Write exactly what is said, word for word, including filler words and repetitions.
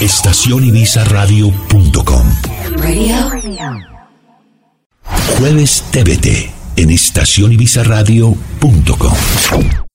estación ibiza radio punto com. Jueves T V T en estación ibiza radio punto com.